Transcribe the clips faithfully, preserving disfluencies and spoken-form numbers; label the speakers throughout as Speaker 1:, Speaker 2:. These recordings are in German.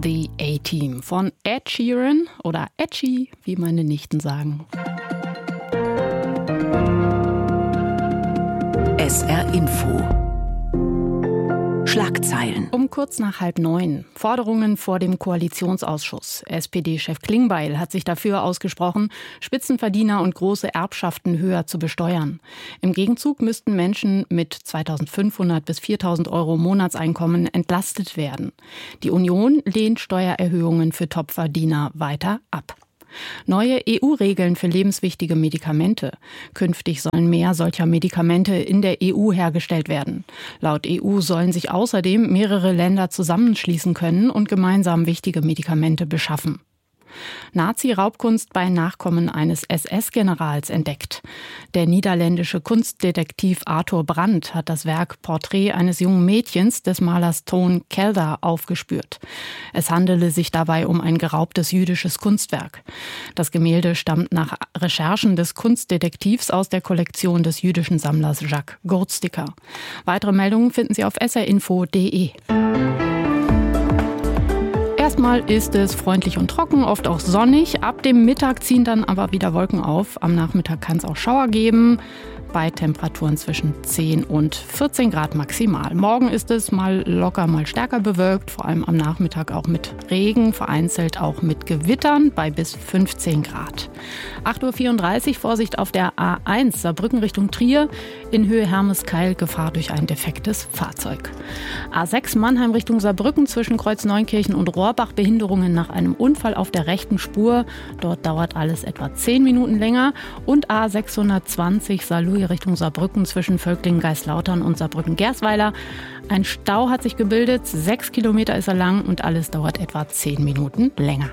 Speaker 1: The A-Team von Ed Sheeran oder Edgy, wie meine Nichten sagen.
Speaker 2: S R Info. Schlagzeilen.
Speaker 1: Um kurz nach halb neun. Forderungen vor dem Koalitionsausschuss. S P D-Chef Klingbeil hat sich dafür ausgesprochen, Spitzenverdiener und große Erbschaften höher zu besteuern. Im Gegenzug müssten Menschen mit zweitausendfünfhundert bis viertausend Euro Monatseinkommen entlastet werden. Die Union lehnt Steuererhöhungen für Topverdiener weiter ab. Neue E U-Regeln für lebenswichtige Medikamente. Künftig sollen mehr solcher Medikamente in der E U hergestellt werden. Laut E U sollen sich außerdem mehrere Länder zusammenschließen können und gemeinsam wichtige Medikamente beschaffen. Nazi-Raubkunst bei Nachkommen eines S S-Generals entdeckt. Der niederländische Kunstdetektiv Arthur Brandt hat das Werk Porträt eines jungen Mädchens des Malers Toon Kelder aufgespürt. Es handele sich dabei um ein geraubtes jüdisches Kunstwerk. Das Gemälde stammt nach Recherchen des Kunstdetektivs aus der Kollektion des jüdischen Sammlers Jacques Goldsticker. Weitere Meldungen finden Sie auf s r info punkt d e. Erstmal ist es freundlich und trocken, oft auch sonnig. Ab dem Mittag ziehen dann aber wieder Wolken auf. Am Nachmittag kann es auch Schauer geben, bei Temperaturen zwischen zehn und vierzehn Grad maximal. Morgen ist es mal locker, mal stärker bewölkt, vor allem am Nachmittag auch mit Regen, vereinzelt auch mit Gewittern bei bis fünfzehn Grad. acht Uhr vierunddreißig, Vorsicht auf der A eins, Saarbrücken Richtung Trier, in Höhe Hermeskeil, Gefahr durch ein defektes Fahrzeug. A sechs, Mannheim Richtung Saarbrücken, zwischen Kreuz-Neunkirchen und Rohrbach, Behinderungen nach einem Unfall auf der rechten Spur. Dort dauert alles etwa zehn Minuten länger. Und A sechshundertzwanzig, Saarlouis Richtung Saarbrücken, zwischen Völklingen-Geislautern und Saarbrücken-Gersweiler. Ein Stau hat sich gebildet, sechs Kilometer ist er lang und alles dauert etwa zehn Minuten länger.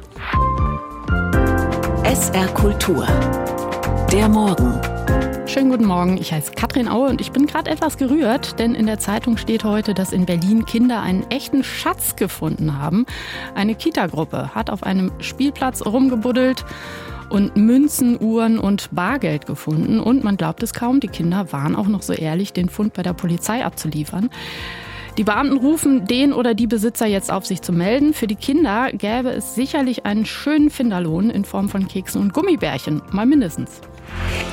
Speaker 2: S R Kultur. Der Morgen.
Speaker 1: Schönen guten Morgen, ich heiße Katrin Aue und ich bin gerade etwas gerührt, denn in der Zeitung steht heute, dass in Berlin Kinder einen echten Schatz gefunden haben. Eine Kita-Gruppe hat auf einem Spielplatz rumgebuddelt und Münzen, Uhren und Bargeld gefunden. Und man glaubt es kaum, die Kinder waren auch noch so ehrlich, den Fund bei der Polizei abzuliefern. Die Beamten rufen den oder die Besitzer jetzt auf, sich zu melden. Für die Kinder gäbe es sicherlich einen schönen Finderlohn in Form von Keksen und Gummibärchen, mal mindestens.